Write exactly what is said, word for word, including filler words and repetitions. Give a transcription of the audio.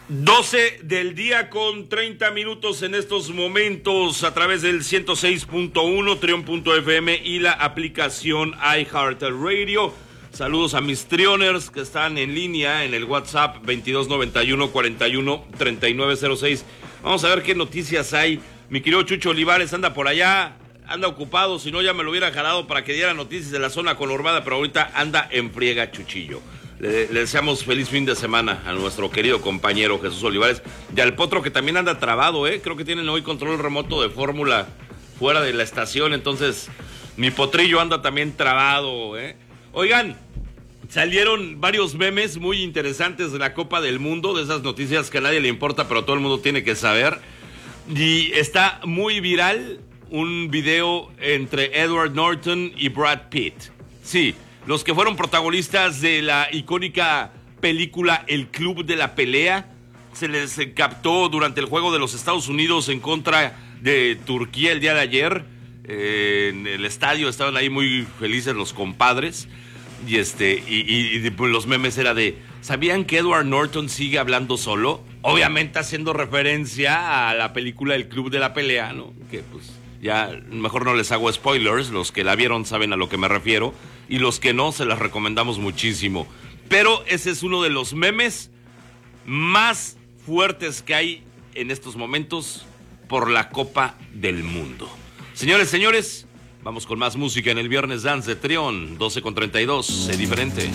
doce del día con treinta minutos en estos momentos a través del ciento seis punto uno, Trión punto F M y la aplicación iHeartRadio. Saludos a mis trioners que están en línea en el WhatsApp veintidós noventa y uno cuarenta y uno treinta y nueve cero seis. Vamos a ver qué noticias hay. Mi querido Chucho Olivares anda por allá, anda ocupado, si no ya me lo hubiera jalado para que diera noticias de la zona conurbada, pero ahorita anda en friega Chuchillo. Le, le deseamos feliz fin de semana a nuestro querido compañero Jesús Olivares y al Potro, que también anda trabado, ¿eh? Creo que tienen hoy control remoto de fórmula fuera de la estación, entonces mi potrillo anda también trabado, ¿eh? Oigan, salieron varios memes muy interesantes de la Copa del Mundo, de esas noticias que a nadie le importa, pero todo el mundo tiene que saber. Y está muy viral un video entre Edward Norton y Brad Pitt. Sí, los que fueron protagonistas de la icónica película El Club de la Pelea. Se les captó durante el juego de los Estados Unidos en contra de Turquía el día de ayer. Eh, en el estadio estaban ahí muy felices los compadres. Y este y, y, y pues los memes era de, ¿sabían que Edward Norton sigue hablando solo? Obviamente haciendo referencia a la película El Club de la Pelea, ¿no? Que pues ya mejor no les hago spoilers, los que la vieron saben a lo que me refiero, y los que no, se las recomendamos muchísimo. Pero ese es uno de los memes más fuertes que hay en estos momentos por la Copa del Mundo. Señores, señores, vamos con más música en el Viernes Dance de Trión, doce con treinta y dos, sé diferente.